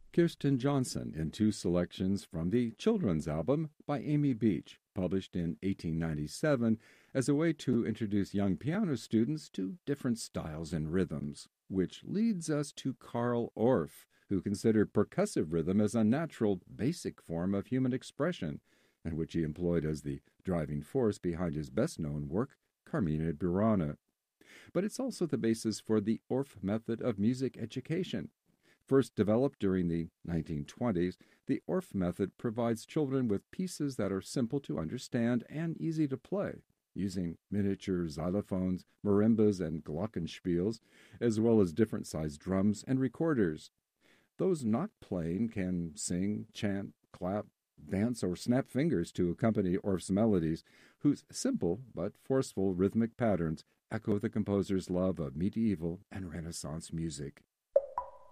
Kirsten Johnson in two selections from the children's album by Amy Beach, published in 1897 as a way to introduce young piano students to different styles and rhythms, which leads us to Carl Orff, who considered percussive rhythm as a natural, basic form of human expression, and which he employed as the driving force behind his best-known work, Carmina Burana. But it's also the basis for the Orff method of music education. First developed during the 1920s, the Orff method provides children with pieces that are simple to understand and easy to play, using miniature xylophones, marimbas, and glockenspiels, as well as different-sized drums and recorders. Those not playing can sing, chant, clap, dance, or snap fingers to accompany Orff's melodies, whose simple but forceful rhythmic patterns echo the composer's love of medieval and Renaissance music.